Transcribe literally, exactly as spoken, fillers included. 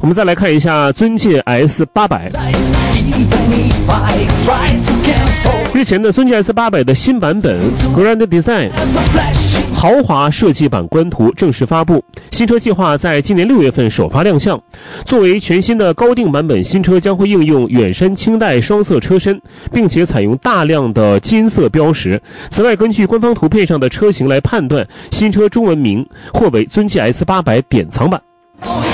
们再来看一下尊界 S 八百。日前的尊界 S 八百 的新版本 Grand Design 豪华设计版官图正式发布，新车计划在今年六月份首发亮相。作为全新的高定版本，新车将会应用远山清代双色车身，并且采用大量的金色标识。此外，根据官方图片上的车型来判断，新车中文名或为尊界 S 八百 典藏版。